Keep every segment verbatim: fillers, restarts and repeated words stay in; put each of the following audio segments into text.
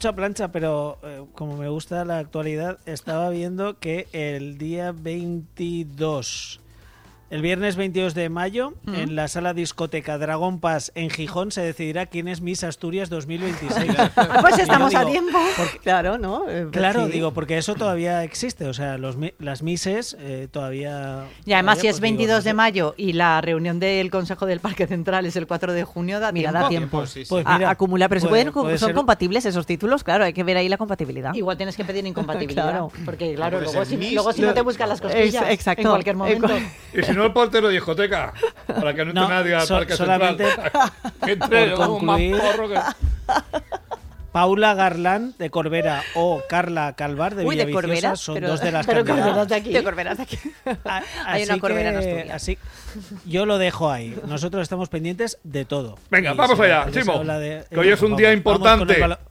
mucha plancha, pero eh, como me gusta la actualidad, estaba viendo que el día veintidós, el viernes veintidós de mayo, mm. en la sala discoteca Dragon Pass en Gijón se decidirá quién es Miss Asturias dos mil veintiséis. Pues estamos digo, a tiempo. Porque, claro, ¿no? Eh, claro, sí. digo, porque eso todavía existe, o sea, los, las Misses eh, todavía... Y además, todavía, si es pues, veintidós digo, no sé. de mayo y la reunión del Consejo del Parque Central es el cuatro de junio, da, mira, da tiempo. Pues sí, sí. Pues a, mira, acumular, pero puede, se pueden, puede son ser... compatibles esos títulos, claro, hay que ver ahí la compatibilidad. Igual tienes que pedir incompatibilidad, Claro. porque claro, Puede luego ser si, Miss, luego si no te buscan las costillas Exacto. en cualquier momento. Y si no, el portero de discoteca, para que no entre No, nadie al so- Parque solamente Central. Que entre por como más concluir- porro que... Paula Garlán de Corbera o Carla Calvar de Uy, de Villaviciosa Corbera, son pero- dos de las pero candidatas. Corberas de aquí. Te corberás de aquí. A- Hay así una Corbera en que- Asturias. así, yo lo dejo ahí. Nosotros estamos pendientes de todo. Venga, Y vamos se- allá, se Chimo, habla de- que hoy es un día vamos importante. Con el, balo-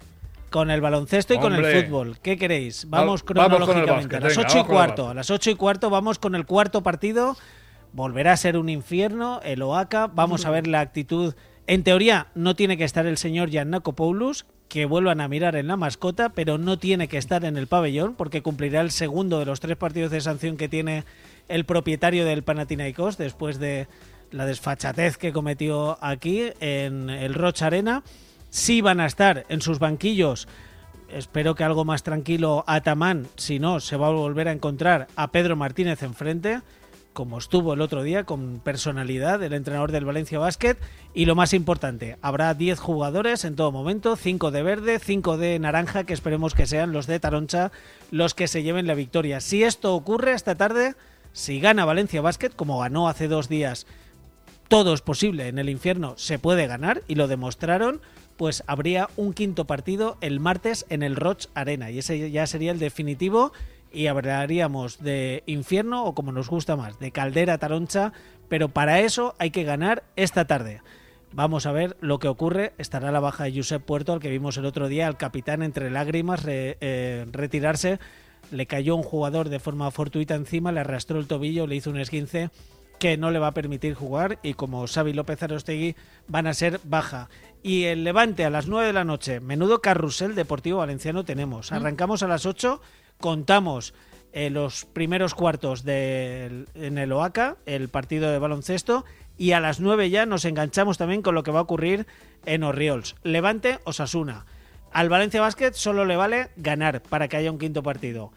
con el baloncesto y con Hombre. el fútbol. ¿Qué queréis? Vamos Va- vamos con el cronológicamente. básquet, a las venga, ocho y vamos con el cuarto. básquet. A las ocho y cuarto vamos con el cuarto partido. Volverá a ser un infierno, el Oaca. Vamos a ver la actitud. En teoría, no tiene que estar el señor Giannakopoulos, que vuelvan a mirar en la mascota, pero no tiene que estar en el pabellón porque cumplirá el segundo de los tres partidos de sanción que tiene el propietario del Panathinaikos después de la desfachatez que cometió aquí en el Rocha Arena. Sí van a estar en sus banquillos. Espero que algo más tranquilo Atamán, si no, se va a volver a encontrar a Pedro Martínez enfrente, como estuvo el otro día, con personalidad, el entrenador del Valencia Basket. Y lo más importante, habrá diez jugadores en todo momento, cinco de verde, cinco de naranja, que esperemos que sean los de Taroncha los que se lleven la victoria. Si esto ocurre esta tarde, si gana Valencia Basket, como ganó hace dos días, todo es posible en el infierno, se puede ganar, y lo demostraron, pues habría un quinto partido el martes en el Roch Arena, y ese ya sería el definitivo. Y hablaríamos de infierno, o como nos gusta más, de caldera taroncha, pero para eso hay que ganar esta tarde. Vamos a ver lo que ocurre. Estará la baja de Josep Puerto, al que vimos el otro día, al capitán entre lágrimas re, eh, retirarse. Le cayó un jugador de forma fortuita encima, le arrastró el tobillo, le hizo un esguince que no le va a permitir jugar, y como Xavi López Arostegui van a ser baja. Y el Levante a las nueve de la noche, menudo carrusel deportivo valenciano tenemos. Arrancamos a las ocho. Contamos eh, los primeros cuartos de, en el Oaca, el partido de baloncesto, y a las nueve ya nos enganchamos también con lo que va a ocurrir en Orriols. Levante Osasuna. Al Valencia Basket solo le vale ganar para que haya un quinto partido.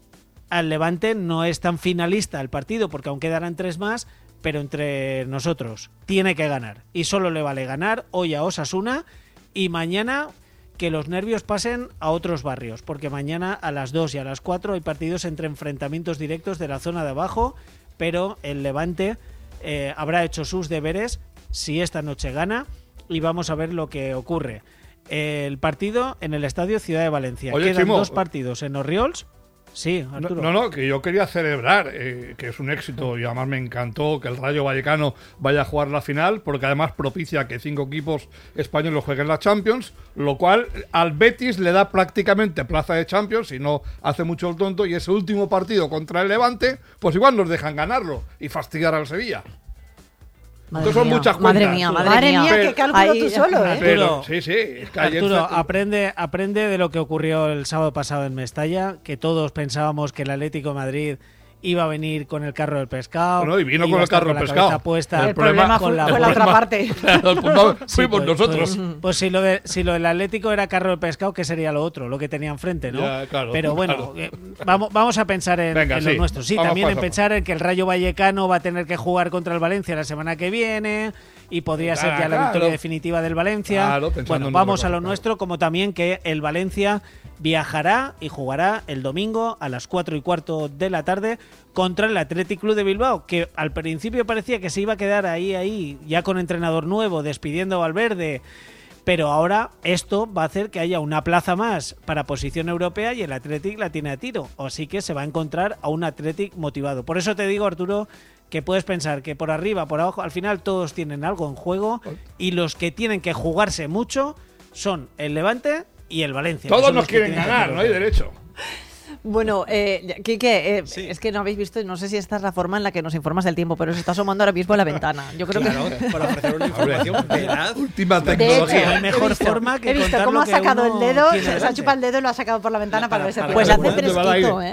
Al Levante no es tan finalista el partido, porque aún quedarán tres más, pero entre nosotros tiene que ganar. Y solo le vale ganar hoy a Osasuna, y mañana que los nervios pasen a otros barrios, porque mañana a las dos y a las cuatro hay partidos entre enfrentamientos directos de la zona de abajo, pero el Levante eh, habrá hecho sus deberes si esta noche gana, y vamos a ver lo que ocurre. El partido en el Estadio Ciudad de Valencia. Oye, Quedan Chimo, dos partidos en Orriols. Sí, Arturo. No, no, que yo quería celebrar, eh, que es un éxito, y además me encantó que el Rayo Vallecano vaya a jugar la final, porque además propicia que cinco equipos españoles jueguen la Champions, lo cual al Betis le da prácticamente plaza de Champions, y no hace mucho el tonto, y ese último partido contra el Levante, pues igual nos dejan ganarlo y fastidiar al Sevilla. Madre Entonces son mía, muchas madre cuentas. mía, madre, Madre mía, Pero- qué cálculo Ahí- tú solo, ¿eh? Pero, Arturo, sí, sí, es que ayer Arturo, fue- aprende, aprende de lo que ocurrió el sábado pasado en Mestalla, que todos pensábamos que el Atlético de Madrid iba a venir con el carro del pescado. Bueno, y vino iba con a el estar carro con del la pescado. cabeza puesta. El problema con fue, la fue la otra forma- parte. Claro, pues no, Sí, fuimos pues, nosotros. Pues, pues si, lo de, si lo del Atlético era carro de pescado, ¿qué sería lo otro? Lo que tenía enfrente, ¿no? Ya, claro, Pero bueno, claro. eh, vamos, vamos a pensar en, Venga, en lo sí, nuestro. Sí, vamos también paso en a pensar en que el Rayo Vallecano va a tener que jugar contra el Valencia la semana que viene, y podría ser Claro, ya la claro. victoria definitiva del Valencia. Claro, pensando bueno, en vamos otra a cosa, lo claro. nuestro, como también que el Valencia viajará y jugará el domingo a las cuatro y cuarto de la tarde contra el Athletic Club de Bilbao, que al principio parecía que se iba a quedar ahí, ahí, ya con entrenador nuevo, despidiendo a Valverde, pero ahora esto va a hacer que haya una plaza más para posición europea, y el Athletic la tiene a tiro, así que se va a encontrar a un Athletic motivado. Por eso te digo, Arturo, que puedes pensar que por arriba, por abajo, al final todos tienen algo en juego, y los que tienen que jugarse mucho son el Levante y el Valencia. que Todos son nos los que quieren tienen que ganar, hacerlo. no hay derecho. Bueno, eh, Quique, eh, Sí. es que no habéis visto, no sé si esta es la forma en la que nos informas del tiempo, pero se está asomando ahora mismo a la ventana. Yo creo Claro, que... para ofrecer una información veraz. Última De tecnología. hecho, No hay he mejor visto- forma que He visto contar cómo lo ha que sacado uno el dedo, tiene se, se ha delante. chupado el dedo y lo ha sacado por la ventana para, Para- verse para- Pues para- hace para- fresquito, para- ¿eh?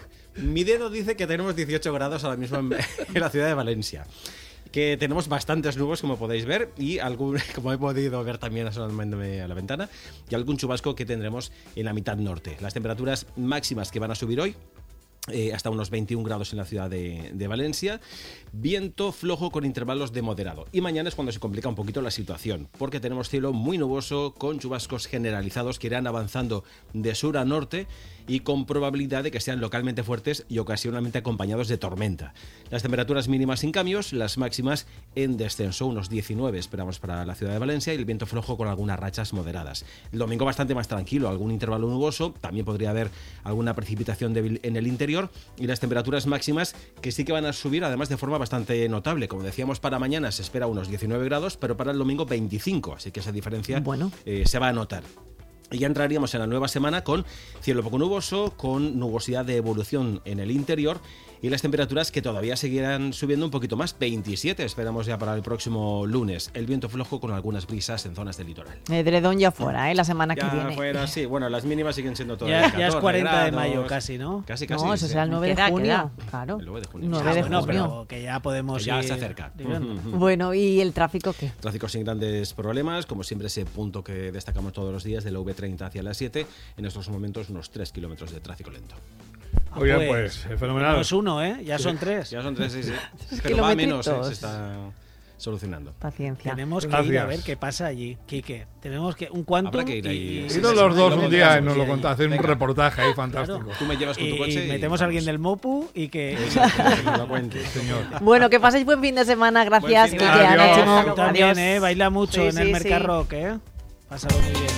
Mi dedo dice que tenemos dieciocho grados ahora mismo en, en la ciudad de Valencia. Que tenemos bastantes nubes, como podéis ver, y algún, como he podido ver también asomándome a la ventana, y algún chubasco que tendremos en la mitad norte. Las temperaturas máximas que van a subir hoy, eh, hasta unos veintiún grados en la ciudad de, de Valencia, viento flojo con intervalos de moderado. Y mañana es cuando se complica un poquito la situación, porque tenemos cielo muy nuboso con chubascos generalizados que irán avanzando de sur a norte y con probabilidad de que sean localmente fuertes y ocasionalmente acompañados de tormenta. Las temperaturas mínimas sin cambios, las máximas en descenso, unos diecinueve esperamos para la ciudad de Valencia, y el viento flojo con algunas rachas moderadas. El domingo bastante más tranquilo, algún intervalo nuboso, también podría haber alguna precipitación débil en el interior, y las temperaturas máximas que sí que van a subir, además de forma bastante notable. Como decíamos, para mañana se espera unos diecinueve grados, pero para el domingo veinticinco, así que esa diferencia Bueno. eh, se va a notar. Y ya entraríamos en la nueva semana con cielo poco nuboso, con nubosidad de evolución en el interior, y las temperaturas que todavía seguirán subiendo un poquito más, veintisiete esperamos ya para el próximo lunes. El viento flojo con algunas brisas en zonas del litoral. Edredón ya fuera, ¿eh? La semana que Ya viene. fuera, sí, bueno, las mínimas siguen siendo todavía Ya, ya es catorce cuarenta de grados. mayo casi, ¿no? Casi, casi. No, eso sí. será el nueve Queda, de junio. queda. Claro. El nueve de junio. nueve Ah, de Bueno, junio. pero que ya podemos Que ya ir se acerca. librando. Ujú, ujú. Bueno, ¿y el tráfico qué? Tráfico sin grandes problemas, como siempre ese punto que destacamos todos los días de la V treinta hacia la siete, en estos momentos unos tres kilómetros de tráfico lento. Ah, Oye, pues, eh, fenomenal. No es uno, ¿eh? Ya son tres. Ya son tres, sí, sí. Tres Pero va menos, ¿eh? kilometritos. Se está solucionando. Paciencia. Tenemos que ir a Gracias. ver qué pasa allí, Quique. Tenemos que un cuantum Habrá que ir ahí. y, Sí, Iros sí, los sí, dos lo un que día quieras, y nos un lo día contás, hacer un Venga. reportaje ahí fantástico. Claro. Tú me llevas con tu y- coche y y metemos a alguien del vamos. Mopu y que... Que lo cuente. Señor. Bueno, que paséis buen fin de semana. Gracias, Buen fin Quique. de- Ana, Adiós. Chema. Tú también, Adiós. ¿eh? Baila mucho Sí, en el sí, Mercarrock, ¿eh? Pásalo muy bien.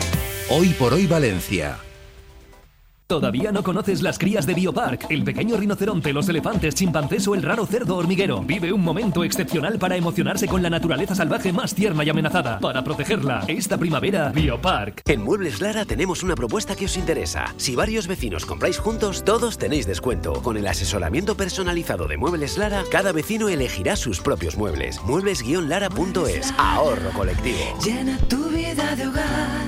Hoy por hoy Valencia. ¿Todavía no conoces las crías de Biopark? El pequeño rinoceronte, los elefantes, chimpancés o el raro cerdo hormiguero. Vive un momento excepcional para emocionarse con la naturaleza salvaje más tierna y amenazada. Para protegerla, esta primavera, Biopark. En Muebles Lara tenemos una propuesta que os interesa. Si varios vecinos compráis juntos, todos tenéis descuento. Con el asesoramiento personalizado de Muebles Lara, cada vecino elegirá sus propios muebles. muebles guion lara punto es. Ahorro colectivo. Llena tu vida de hogar.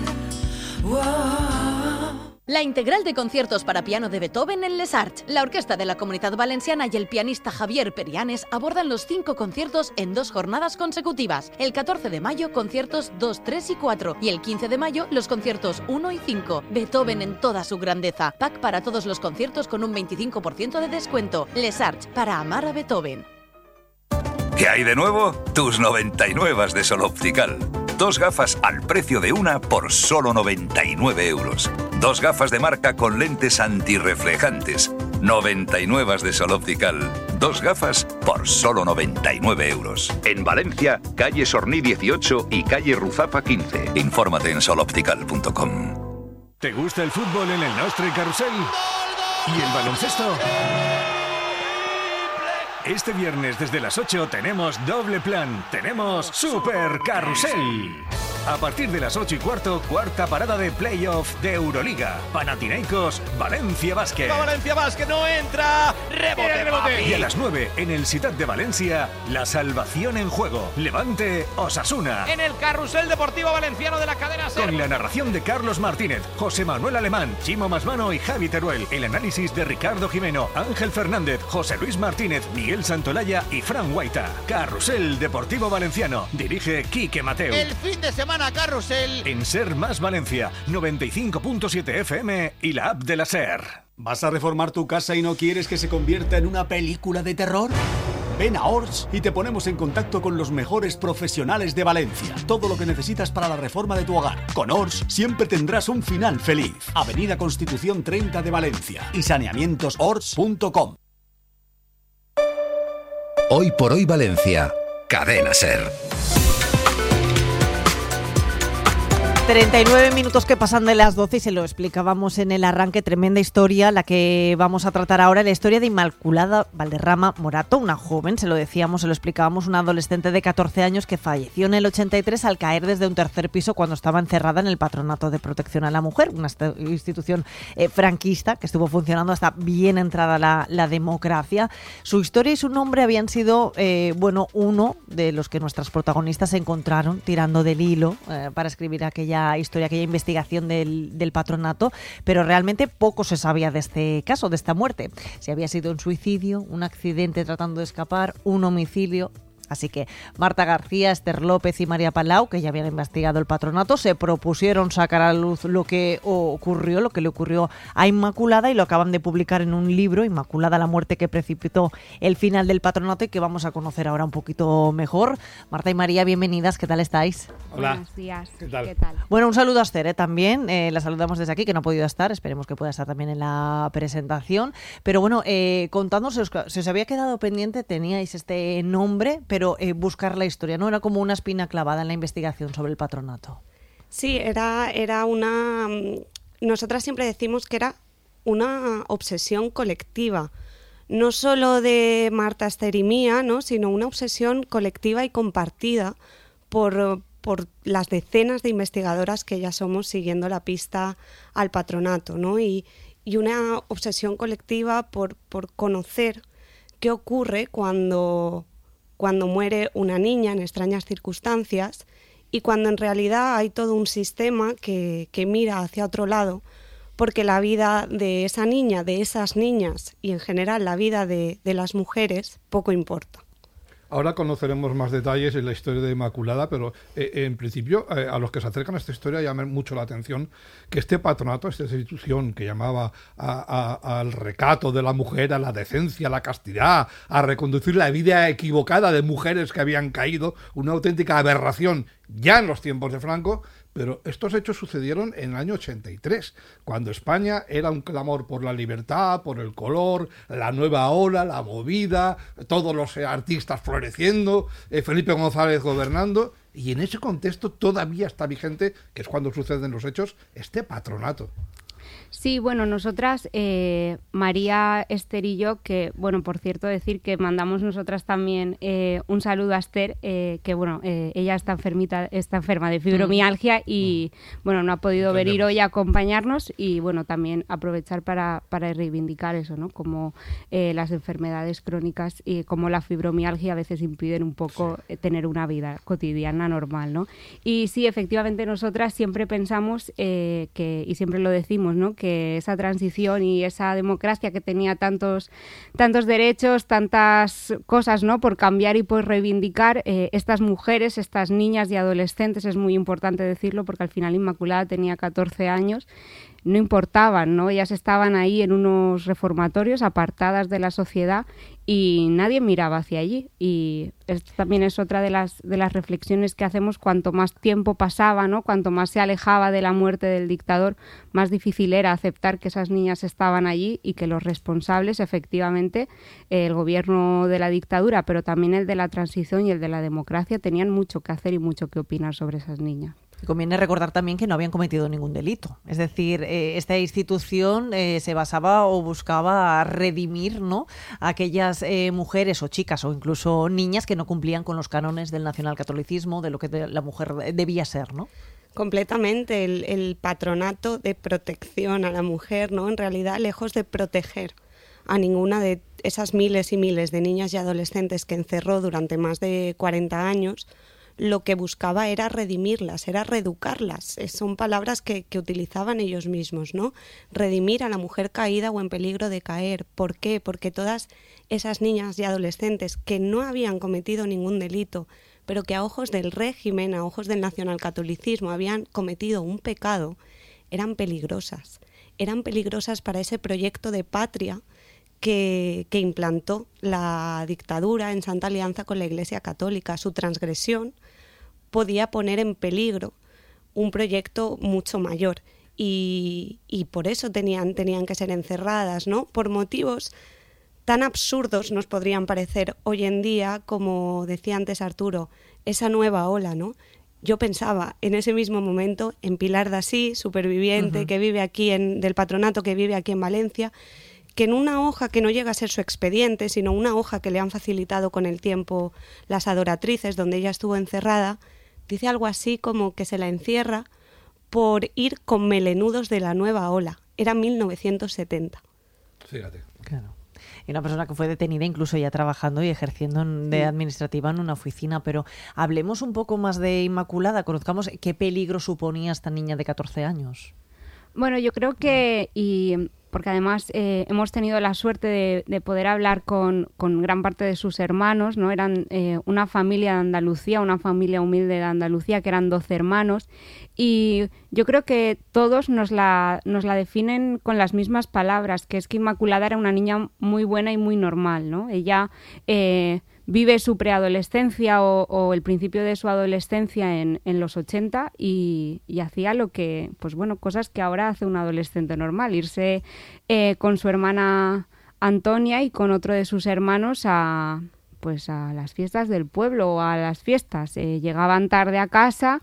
Wow. La integral de conciertos para piano de Beethoven en Les Arts. La Orquesta de la Comunidad Valenciana y el pianista Javier Perianes abordan los cinco conciertos en dos jornadas consecutivas. El catorce de mayo, conciertos dos, tres y cuatro. Y el quince de mayo, los conciertos uno y cinco. Beethoven en toda su grandeza. Pack para todos los conciertos con un veinticinco por ciento de descuento. Les Arts, para amar a Beethoven. ¿Qué hay de nuevo? Tus noventa y nueve de Sol Optical. Dos gafas al precio de una por solo noventa y nueve euros. Dos gafas de marca con lentes antirreflejantes. noventa y nueve de Sol Optical. Dos gafas por solo noventa y nueve euros. En Valencia, calle Sorní dieciocho y calle Ruzapa quince. Infórmate en sol optical punto com. ¿Te gusta el fútbol en el Nostre Carrusel? ¿Y el baloncesto? Este viernes desde las ocho tenemos doble plan. Tenemos Super Carrusel. A partir de las ocho y cuarto, cuarta parada de playoff de Euroliga. Panathinaikos, Valencia Basket. Valencia Basket no entra. Rebote, rebote. Y a las nueve, en el Ciutat de Valencia, la salvación en juego. Levante Osasuna. En el carrusel deportivo valenciano de la cadena SER. Con la narración de Carlos Martínez, José Manuel Alemán, Chimo Masmano y Javi Teruel. El análisis de Ricardo Jimeno, Ángel Fernández, José Luis Martínez, Miguel Santolaya y Fran Guaita. Carrusel Deportivo Valenciano. Dirige Quique Mateu. El fin de semana carrusel. En SER Más Valencia, noventa y cinco punto siete F M y la app de la SER. ¿Vas a reformar tu casa y no quieres que se convierta en una película de terror? Ven a Ors y te ponemos en contacto con los mejores profesionales de Valencia. Todo lo que necesitas para la reforma de tu hogar. Con Ors siempre tendrás un final feliz. Avenida Constitución treinta de Valencia y saneamientos ors punto com. Hoy por hoy Valencia. Cadena SER. treinta y nueve minutos que pasan de las doce y se lo explicábamos en el arranque, tremenda historia la que vamos a tratar ahora, la historia de Inmaculada Valderrama Morato, una joven, se lo decíamos, se lo explicábamos, una adolescente de catorce años que falleció en el ochenta y tres al caer desde un tercer piso cuando estaba encerrada en el Patronato de Protección a la Mujer, una institución eh, franquista que estuvo funcionando hasta bien entrada la, la democracia. Su historia y su nombre habían sido, eh, bueno, uno de los que nuestras protagonistas encontraron tirando del hilo eh, para escribir aquella historia, aquella investigación del, del patronato, pero realmente poco se sabía de este caso, de esta muerte. Si había sido un suicidio, un accidente tratando de escapar, un homicidio. Así que Marta García, Esther López y María Palau, que ya habían investigado el patronato, se propusieron sacar a la luz lo que ocurrió, lo que le ocurrió a Inmaculada, y lo acaban de publicar en un libro, Inmaculada, la muerte que precipitó el final del patronato, y que vamos a conocer ahora un poquito mejor. Marta y María, bienvenidas, ¿qué tal estáis? Hola. Buenos días. ¿Qué tal? ¿Qué tal? Bueno, un saludo a Esther, ¿eh? También, eh, la saludamos desde aquí, que no ha podido estar, esperemos que pueda estar también en la presentación. Pero bueno, eh, contándonos, si os había quedado pendiente, teníais este nombre, pero eh, buscar la historia, ¿no? Era como una espina clavada en la investigación sobre el patronato. Sí, era, era una... Nosotras siempre decimos que era una obsesión colectiva, no solo de Marta, Esther y mía, ¿no? Sino una obsesión colectiva y compartida por, por las decenas de investigadoras que ya somos siguiendo la pista al patronato, ¿no? Y, y una obsesión colectiva por, por conocer qué ocurre cuando... cuando muere una niña en extrañas circunstancias y cuando en realidad hay todo un sistema que, que mira hacia otro lado, porque la vida de esa niña, de esas niñas y en general la vida de, de las mujeres poco importa. Ahora conoceremos más detalles en la historia de Inmaculada, pero eh, en principio eh, a los que se acercan a esta historia llama mucho la atención que este patronato, esta institución que llamaba a, a, al recato de la mujer, a la decencia, a la castidad, a reconducir la vida equivocada de mujeres que habían caído, una auténtica aberración ya en los tiempos de Franco. Pero estos hechos sucedieron en el año ochenta y tres, cuando España era un clamor por la libertad, por el color, la nueva ola, la movida, todos los eh, artistas floreciendo, eh, Felipe González gobernando, y en ese contexto todavía está vigente, que es cuando suceden los hechos, este patronato. Sí, bueno, nosotras, eh, María, Esther y yo, que, bueno, por cierto, decir que mandamos nosotras también eh, un saludo a Esther, eh, que, bueno, eh, ella está enfermita, está enferma de fibromialgia y, bueno, no ha podido Entendemos. venir hoy a acompañarnos y, bueno, también aprovechar para, para reivindicar eso, ¿no? Como eh, las enfermedades crónicas y como la fibromialgia a veces impiden un poco sí. tener una vida cotidiana normal, ¿no? Y sí, efectivamente, nosotras siempre pensamos eh, que, y siempre lo decimos, ¿no? Que esa transición y esa democracia que tenía tantos, tantos derechos, tantas cosas, ¿no? por cambiar y por reivindicar, eh, estas mujeres, estas niñas y adolescentes, es muy importante decirlo porque al final Inmaculada tenía catorce años, no importaban, ¿no? Ellas estaban ahí en unos reformatorios apartadas de la sociedad y nadie miraba hacia allí. Y esto también es otra de las, de las reflexiones que hacemos. Cuanto más tiempo pasaba, ¿no? Cuanto más se alejaba de la muerte del dictador, más difícil era aceptar que esas niñas estaban allí y que los responsables, efectivamente, eh, el gobierno de la dictadura, pero también el de la transición y el de la democracia, tenían mucho que hacer y mucho que opinar sobre esas niñas. Conviene recordar también que no habían cometido ningún delito. Es decir, eh, esta institución eh, se basaba o buscaba redimir, ¿no? a aquellas eh, mujeres o chicas o incluso niñas que no cumplían con los cánones del nacionalcatolicismo, de lo que de, la mujer debía ser, ¿no? Completamente. El, el patronato de protección a la mujer, ¿no? En realidad, lejos de proteger a ninguna de esas miles y miles de niñas y adolescentes que encerró durante más de cuarenta años, lo que buscaba era redimirlas, era reeducarlas. Son palabras que, que utilizaban ellos mismos, ¿no? Redimir a la mujer caída o en peligro de caer. ¿Por qué? Porque todas esas niñas y adolescentes que no habían cometido ningún delito, pero que a ojos del régimen, a ojos del nacionalcatolicismo, habían cometido un pecado, eran peligrosas. Eran peligrosas para ese proyecto de patria Que, que implantó la dictadura en Santa Alianza con la Iglesia Católica. Su transgresión podía poner en peligro un proyecto mucho mayor y, y por eso tenían, tenían que ser encerradas, ¿no? Por motivos tan absurdos nos podrían parecer hoy en día, como decía antes Arturo, esa nueva ola, ¿no? yo pensaba en ese mismo momento en Pilar Dasí, superviviente, uh-huh. que vive aquí en, del patronato, que vive aquí en Valencia, que en una hoja que no llega a ser su expediente, sino una hoja que le han facilitado con el tiempo las adoratrices, donde ella estuvo encerrada, dice algo así como que se la encierra por ir con melenudos de la nueva ola. Era mil novecientos setenta. Fíjate. Claro. Y una persona que fue detenida incluso ya trabajando y ejerciendo de administrativa en una oficina. Pero hablemos un poco más de Inmaculada, conozcamos qué peligro suponía esta niña de catorce años. Bueno, yo creo que, y porque además eh, hemos tenido la suerte de, de poder hablar con, con gran parte de sus hermanos, ¿no? Eran eh, una familia de Andalucía, una familia humilde de Andalucía, que eran doce hermanos, y yo creo que todos nos la, nos la definen con las mismas palabras, que es que Inmaculada era una niña muy buena y muy normal, ¿no? Ella eh, vive su preadolescencia o, o el principio de su adolescencia en, en los ochenta y, y hacía lo que, pues bueno, cosas que ahora hace un adolescente normal, irse eh, con su hermana Antonia y con otro de sus hermanos a, pues a las fiestas del pueblo o a las fiestas. Eh, llegaban tarde a casa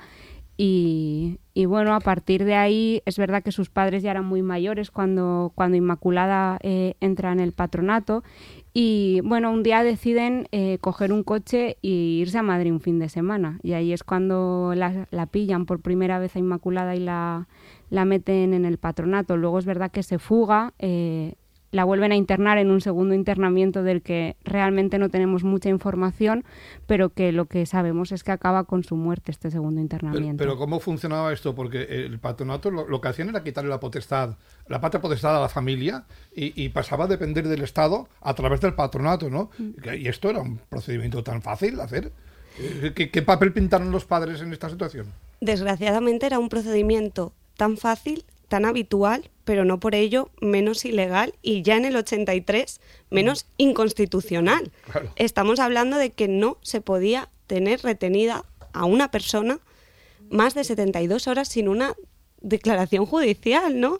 y, y bueno, a partir de ahí es verdad que sus padres ya eran muy mayores cuando, cuando Inmaculada eh, entra en el patronato. Y bueno, un día deciden eh, coger un coche e irse a Madrid un fin de semana. Y ahí es cuando la, la pillan por primera vez a Inmaculada y la, la meten en el patronato. Luego es verdad que se fuga, eh, la vuelven a internar en un segundo internamiento del que realmente no tenemos mucha información, pero que lo que sabemos es que acaba con su muerte este segundo internamiento. Pero, pero ¿cómo funcionaba esto? Porque el patronato lo, lo que hacían era quitarle la potestad, la patria potestad a la familia y, y pasaba a depender del Estado a través del patronato, ¿no? Mm. Y esto era un procedimiento tan fácil de hacer. ¿Qué, qué papel pintaron los padres en esta situación? Desgraciadamente era un procedimiento tan fácil, tan habitual, pero no por ello menos ilegal y ya en el ochenta y tres menos inconstitucional. Claro. Estamos hablando de que no se podía tener retenida a una persona más de setenta y dos horas sin una declaración judicial, ¿no?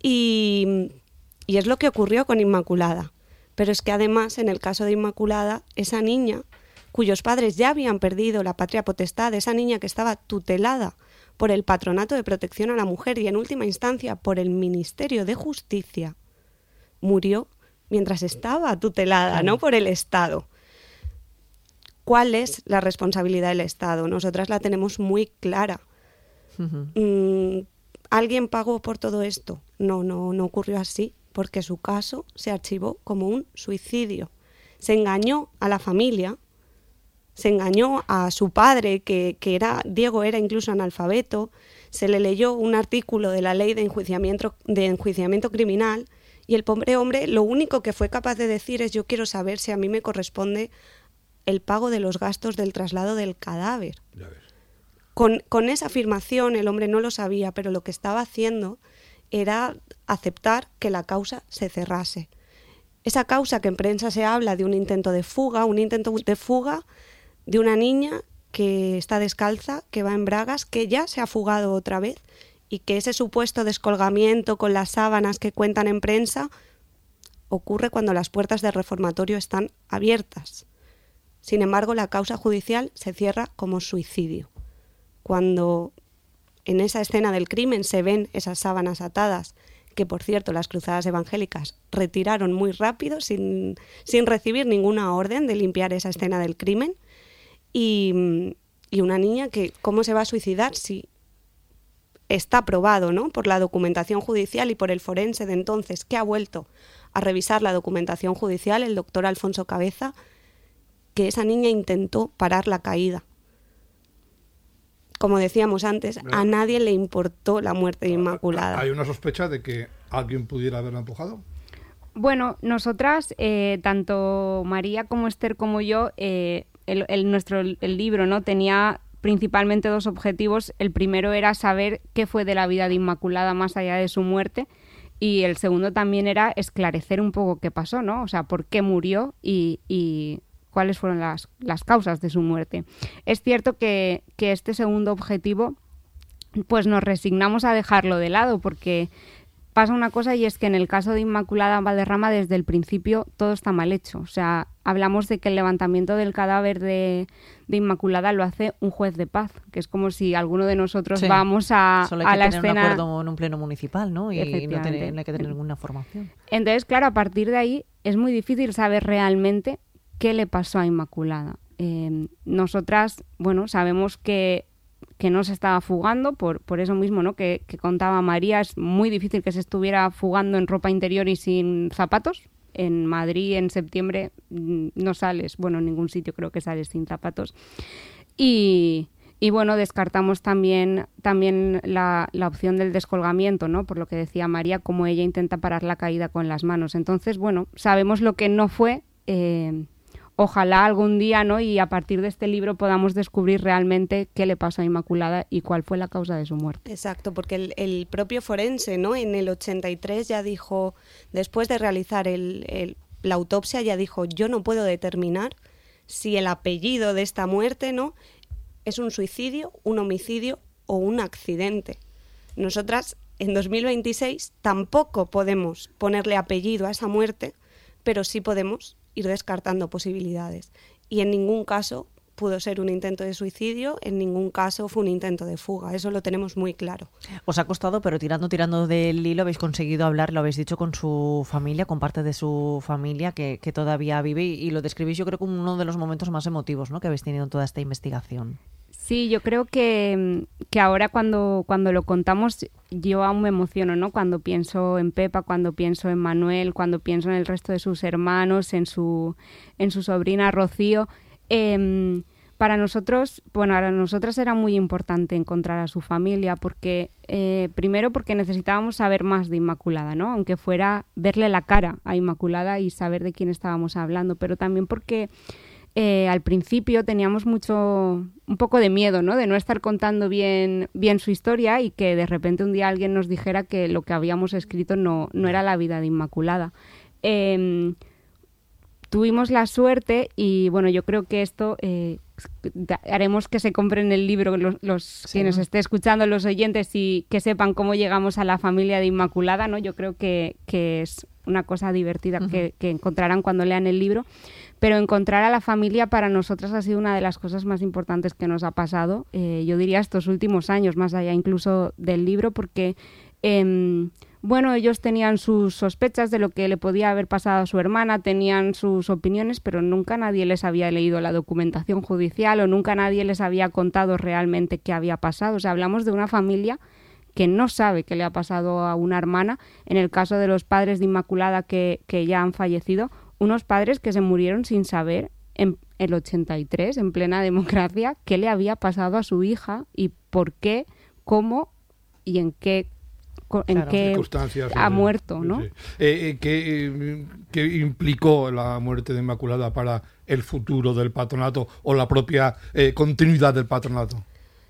Y, y es lo que ocurrió con Inmaculada. Pero es que además, en el caso de Inmaculada, esa niña cuyos padres ya habían perdido la patria potestad, esa niña que estaba tutelada por el Patronato de Protección a la Mujer y en última instancia por el Ministerio de Justicia, murió mientras estaba tutelada, no por el Estado. ¿Cuál es la responsabilidad del Estado? Nosotras la tenemos muy clara. Uh-huh. Mm, ¿Alguien pagó por todo esto? No, no, no ocurrió así, porque su caso se archivó como un suicidio. Se engañó a la familia, se engañó a su padre, que, que era, Diego era incluso analfabeto, se le leyó un artículo de la ley de enjuiciamiento, de enjuiciamiento criminal y el pobre hombre lo único que fue capaz de decir es: yo quiero saber si a mí me corresponde el pago de los gastos del traslado del cadáver. Ya ves. Con, con esa afirmación el hombre no lo sabía, pero lo que estaba haciendo era aceptar que la causa se cerrase. Esa causa que en prensa se habla de un intento de fuga, un intento de fuga de una niña que está descalza, que va en bragas, que ya se ha fugado otra vez y que ese supuesto descolgamiento con las sábanas que cuentan en prensa ocurre cuando las puertas del reformatorio están abiertas. Sin embargo, la causa judicial se cierra como suicidio. Cuando en esa escena del crimen se ven esas sábanas atadas, que por cierto las cruzadas evangélicas retiraron muy rápido sin, sin recibir ninguna orden de limpiar esa escena del crimen, y, y una niña que ¿cómo se va a suicidar si está probado, ¿no?, por la documentación judicial y por el forense de entonces, que ha vuelto a revisar la documentación judicial, el doctor Alfonso Cabeza, que esa niña intentó parar la caída? Como decíamos antes, a nadie le importó la muerte de Inmaculada. ¿Hay una sospecha de que alguien pudiera haberla empujado? Bueno, nosotras, eh, tanto María como Esther como yo, eh, el, el, nuestro el libro, ¿no?, tenía principalmente dos objetivos. El primero era saber qué fue de la vida de Inmaculada más allá de su muerte, y el segundo también era esclarecer un poco qué pasó, ¿no? O sea, por qué murió y... y cuáles fueron las, las causas de su muerte. Es cierto que, que este segundo objetivo, pues nos resignamos a dejarlo de lado, porque pasa una cosa, y es que en el caso de Inmaculada Valderrama, desde el principio todo está mal hecho. O sea, hablamos de que el levantamiento del cadáver de, de Inmaculada lo hace un juez de paz, que es como si alguno de nosotros Sí. vamos a, Solo a hay que la tener escena. un acuerdo en un pleno municipal, ¿no? Y no, Efectivamente. tener- no hay que tener ninguna formación. Entonces, claro, a partir de ahí es muy difícil saber realmente qué le pasó a Inmaculada. Eh, nosotras, bueno, sabemos que, que no se estaba fugando, por, por eso mismo, ¿no? Que, que contaba María, es muy difícil que se estuviera fugando en ropa interior y sin zapatos. En Madrid, en septiembre, mm, no sales, bueno, en ningún sitio creo que sales sin zapatos. Y, y bueno, descartamos también, también la, la opción del descolgamiento, ¿no? Por lo que decía María, como ella intenta parar la caída con las manos. Entonces, bueno, sabemos lo que no fue. eh, ojalá algún día, ¿no? Y a partir de este libro podamos descubrir realmente qué le pasó a Inmaculada y cuál fue la causa de su muerte. Exacto, porque el, el propio forense, ¿no? En el ochenta y tres ya dijo, después de realizar el, el- la autopsia, ya dijo, yo no puedo determinar si el apellido de esta muerte, ¿no? es un suicidio, un homicidio o un accidente. Nosotras, en dos mil veintiséis, tampoco podemos ponerle apellido a esa muerte, pero sí podemos ir descartando posibilidades. Y en ningún caso pudo ser un intento de suicidio, en ningún caso fue un intento de fuga. Eso lo tenemos muy claro. Os ha costado, pero tirando, tirando del hilo, habéis conseguido hablar, lo habéis dicho, con su familia, con parte de su familia que, que todavía vive y, y lo describís, yo creo, como uno de los momentos más emotivos, ¿no?, que habéis tenido en toda esta investigación. Sí, yo creo que, que ahora cuando, cuando lo contamos yo aún me emociono, ¿no? Cuando pienso en Pepa, cuando pienso en Manuel, cuando pienso en el resto de sus hermanos, en su, en su sobrina Rocío. Eh, para nosotros, bueno, para nosotras era muy importante encontrar a su familia porque, eh, primero porque necesitábamos saber más de Inmaculada, ¿no? Aunque fuera verle la cara a Inmaculada y saber de quién estábamos hablando, pero también porque Eh, al principio teníamos mucho, un poco de miedo, ¿no? De no estar contando bien, bien su historia y que de repente un día alguien nos dijera que lo que habíamos escrito no, no era la vida de Inmaculada. Eh, tuvimos la suerte y, bueno, yo creo que esto eh, haremos que se compren el libro los, los Sí. quienes estén escuchando, los oyentes, y que sepan cómo llegamos a la familia de Inmaculada, ¿no? Yo creo que, que es una cosa divertida uh-huh. que, que encontrarán cuando lean el libro. Pero encontrar a la familia para nosotras ha sido una de las cosas más importantes que nos ha pasado, eh, yo diría estos últimos años, más allá incluso del libro, porque, eh, bueno, ellos tenían sus sospechas de lo que le podía haber pasado a su hermana, tenían sus opiniones, pero nunca nadie les había leído la documentación judicial o nunca nadie les había contado realmente qué había pasado. O sea, hablamos de una familia que no sabe qué le ha pasado a una hermana. En el caso de los padres de Inmaculada que, que ya han fallecido, unos padres que se murieron sin saber en el ochenta y tres, en plena democracia, qué le había pasado a su hija y por qué, cómo y en qué, en claro. qué circunstancias ha sí, muerto, sí, ¿no? Sí. Eh, eh, ¿qué, eh, ¿Qué implicó la muerte de Inmaculada para el futuro del patronato o la propia eh, continuidad del patronato?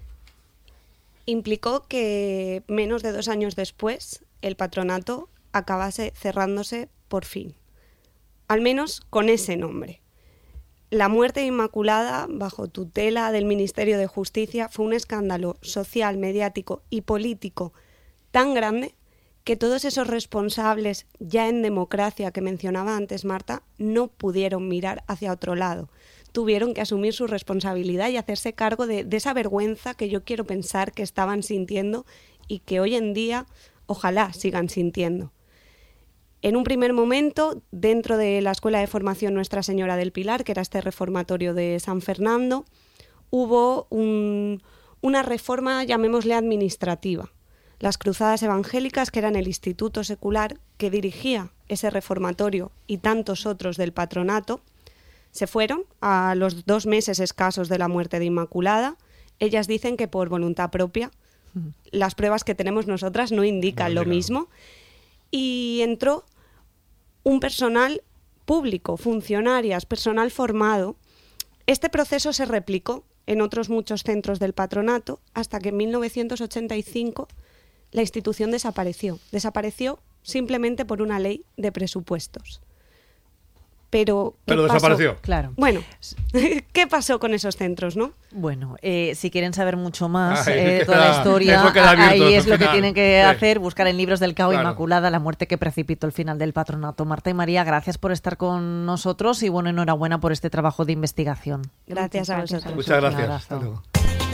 Implicó que menos de dos años después el patronato acabase cerrándose por fin. Al menos con ese nombre. La muerte de Inmaculada, bajo tutela del Ministerio de Justicia, fue un escándalo social, mediático y político tan grande que todos esos responsables ya en democracia que mencionaba antes Marta no pudieron mirar hacia otro lado. Tuvieron que asumir su responsabilidad y hacerse cargo de, de esa vergüenza que yo quiero pensar que estaban sintiendo y que hoy en día ojalá sigan sintiendo. En un primer momento, dentro de la Escuela de Formación Nuestra Señora del Pilar, que era este reformatorio de San Fernando, hubo un, una reforma, llamémosle administrativa. Las Cruzadas Evangélicas, que eran el instituto secular que dirigía ese reformatorio y tantos otros del patronato, se fueron a los dos meses escasos de la muerte de Inmaculada. Ellas dicen que por voluntad propia. Las pruebas que tenemos nosotras no indican lo mismo. Y entró un personal público, funcionarias, personal formado. Este proceso se replicó en otros muchos centros del patronato hasta que en mil novecientos ochenta y cinco la institución desapareció. Desapareció simplemente por una ley de presupuestos. pero... ¿qué Pero pasó? desapareció. Claro. Bueno, ¿qué pasó con esos centros, no? Bueno, eh, si quieren saber mucho más Ay, eh, de queda- toda la historia, eso queda abierto ahí hasta es el lo que final. tienen que Sí. hacer, buscar en libros del Cao Claro. Inmaculada, la muerte que precipitó el final del patronato. Marta y María, gracias por estar con nosotros y bueno, enhorabuena por este trabajo de investigación. Gracias a Muchas vosotros. Muchas Un gracias. abrazo. Hasta luego.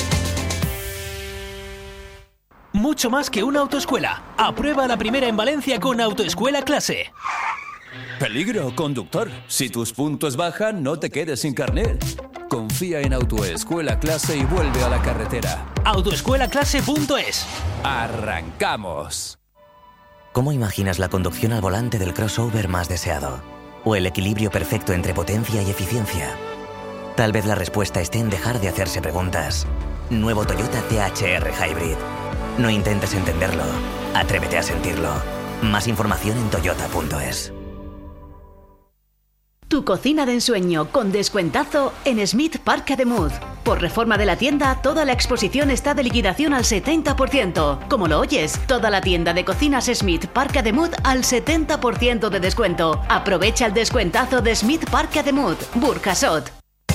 Mucho más que una autoescuela. Aprueba la primera en Valencia con Autoescuela Clase. Peligro, conductor. Si tus puntos bajan, no te quedes sin carnet. Confía en Autoescuela Clase y vuelve a la carretera. autoescuela clase punto es. ¡Arrancamos! ¿Cómo imaginas la conducción al volante del crossover más deseado? ¿O el equilibrio perfecto entre potencia y eficiencia? Tal vez la respuesta esté en dejar de hacerse preguntas. Nuevo Toyota T H R Hybrid. No intentes entenderlo, atrévete a sentirlo. Más información en toyota punto es. Tu cocina de ensueño con descuentazo en Smith Park Ademuz. Por reforma de la tienda, toda la exposición está de liquidación al setenta por ciento. Como lo oyes, toda la tienda de cocinas Smith Park Ademuz al setenta por ciento de descuento. Aprovecha el descuentazo de Smith Park Ademuz, Burjasot.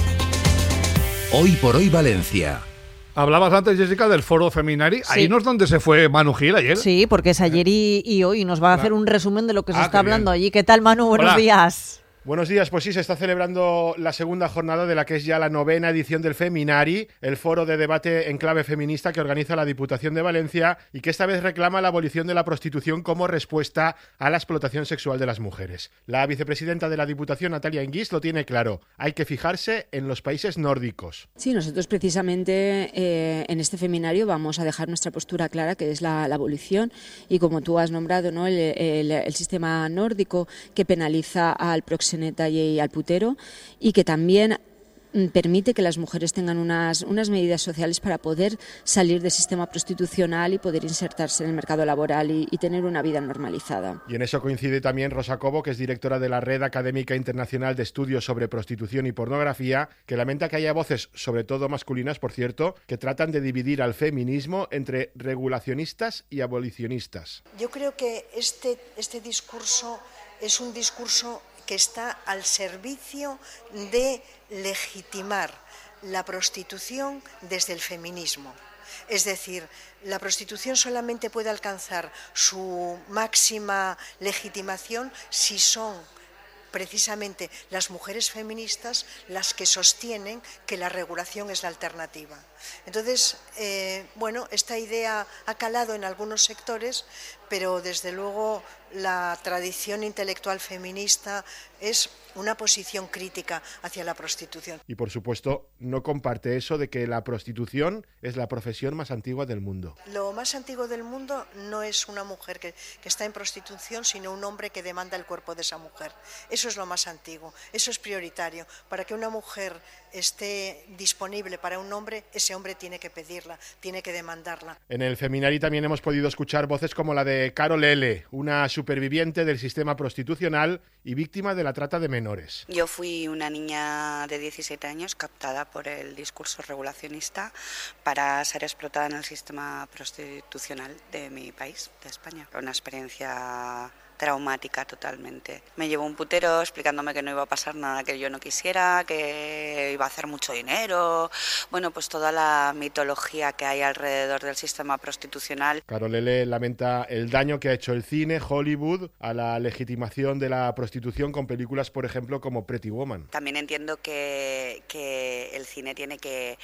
Hoy por hoy Valencia. Hablabas antes, Jessica, del foro Feminari. Ahí no es donde se fue Manu Gil ayer. Sí, porque es ayer y, y hoy nos va a hacer un resumen de lo que se Ah, está qué bien. hablando allí. ¿Qué tal, Manu? Buenos Hola. días. Buenos días, pues sí, se está celebrando la segunda jornada de la que es ya la novena edición del Feminari, el foro de debate en clave feminista que organiza la Diputación de Valencia y que esta vez reclama la abolición de la prostitución como respuesta a la explotación sexual de las mujeres. La vicepresidenta de la Diputación, Natalia Enguís, lo tiene claro, hay que fijarse en los países nórdicos. Sí, nosotros precisamente eh, en este feminario vamos a dejar nuestra postura clara, que es la, la abolición, y como tú has nombrado, ¿no? el, el, el sistema nórdico que penaliza al proxeneta y al putero, y que también mm, permite que las mujeres tengan unas, unas medidas sociales para poder salir del sistema prostitucional y poder insertarse en el mercado laboral y, y tener una vida normalizada. Y en eso coincide también Rosa Cobo, que es directora de la Red Académica Internacional de Estudios sobre Prostitución y Pornografía, que lamenta que haya voces, sobre todo masculinas, por cierto, que tratan de dividir al feminismo entre regulacionistas y abolicionistas. Yo creo que este, este discurso es un discurso que está al servicio de legitimar la prostitución desde el feminismo. Es decir, la prostitución solamente puede alcanzar su máxima legitimación si son precisamente las mujeres feministas las que sostienen que la regulación es la alternativa. Entonces, eh, bueno, esta idea ha calado en algunos sectores, pero desde luego la tradición intelectual feminista es una posición crítica hacia la prostitución. Y por supuesto, no comparte eso de que la prostitución es la profesión más antigua del mundo. Lo más antiguo del mundo no es una mujer que, que está en prostitución, sino un hombre que demanda el cuerpo de esa mujer. Eso es lo más antiguo, eso es prioritario. Para que una mujer esté disponible para un hombre, ese hombre tiene que pedirla, tiene que demandarla. En el Feminari también hemos podido escuchar voces como la de Carol L., una superviviente del sistema prostitucional y víctima de la trata de menores. Yo fui una niña de diecisiete años captada por el discurso regulacionista para ser explotada en el sistema prostitucional de mi país, de España. Una experiencia traumática totalmente. Me llevó un putero explicándome que no iba a pasar nada que yo no quisiera, que iba a hacer mucho dinero. Bueno, pues toda la mitología que hay alrededor del sistema prostitucional. Carol L. lamenta el daño que ha hecho el cine, Hollywood, a la legitimación de la prostitución con películas, por ejemplo, como Pretty Woman. También entiendo que, que el cine tiene que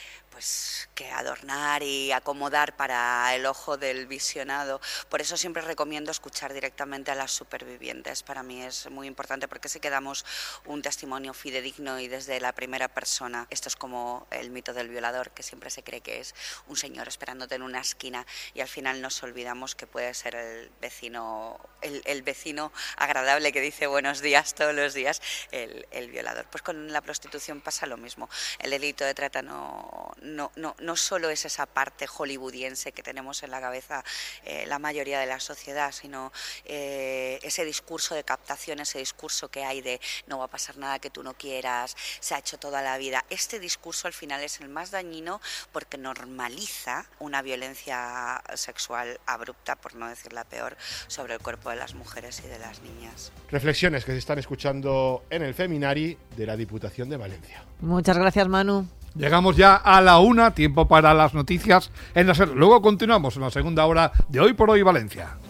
pues que adornar y acomodar para el ojo del visionado. Por eso siempre recomiendo escuchar directamente a las supervivientes. Para mí es muy importante porque sé que damos un testimonio fidedigno y desde la primera persona. Esto es como el mito del violador, que siempre se cree que es un señor esperándote en una esquina y al final nos olvidamos que puede ser el vecino, el, el vecino agradable que dice buenos días todos los días, el, el violador. Pues con la prostitución pasa lo mismo. El delito de trata no no, no, no solo es esa parte hollywoodiense que tenemos en la cabeza eh, la mayoría de la sociedad, sino eh, ese discurso de captación, ese discurso que hay de no va a pasar nada que tú no quieras, se ha hecho toda la vida. Este discurso al final es el más dañino porque normaliza una violencia sexual abrupta, por no decir la peor, sobre el cuerpo de las mujeres y de las niñas. Reflexiones que se están escuchando en el Feminari de la Diputación de Valencia. Muchas gracias, Manu. Llegamos ya a la una, tiempo para las noticias en la SER. Luego continuamos en la segunda hora de Hoy por Hoy Valencia.